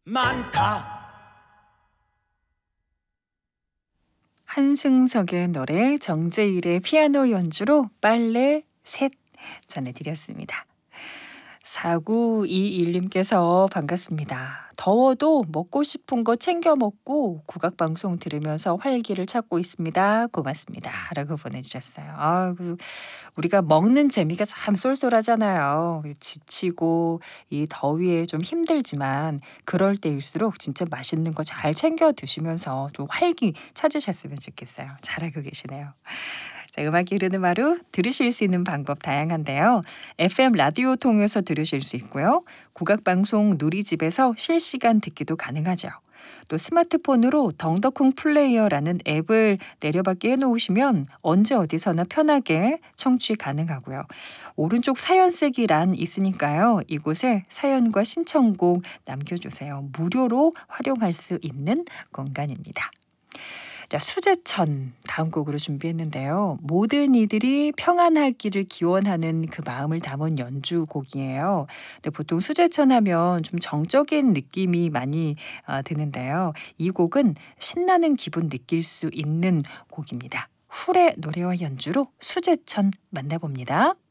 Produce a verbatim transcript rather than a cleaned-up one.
많다. 한승석의 노래, 정재일의 피아노 연주로 빨래 셋 전해드렸습니다. 사구이일님께서 반갑습니다. 더워도 먹고 싶은 거 챙겨 먹고 국악방송 들으면서 활기를 찾고 있습니다. 고맙습니다. 라고 보내주셨어요. 아이고, 우리가 먹는 재미가 참 쏠쏠하잖아요. 지치고 이 더위에 좀 힘들지만 그럴 때일수록 진짜 맛있는 거 잘 챙겨 드시면서 좀 활기 찾으셨으면 좋겠어요. 잘하고 계시네요. 자, 음악이 흐르는 하루 들으실 수 있는 방법 다양한데요. 에프엠 라디오 통해서 들으실 수 있고요. 국악방송 누리집에서 실시간 듣기도 가능하죠. 또 스마트폰으로 덩더콩 플레이어라는 앱을 내려받게 해놓으시면 언제 어디서나 편하게 청취 가능하고요. 오른쪽 사연 쓰기 란 있으니까요. 이곳에 사연과 신청곡 남겨주세요. 무료로 활용할 수 있는 공간입니다. 자, 수제천 다음 곡으로 준비했는데요. 모든 이들이 평안하기를 기원하는 그 마음을 담은 연주곡이에요. 근데 보통 수제천 하면 좀 정적인 느낌이 많이 어, 드는데요. 이 곡은 신나는 기분 느낄 수 있는 곡입니다. 훌의 노래와 연주로 수제천 만나봅니다.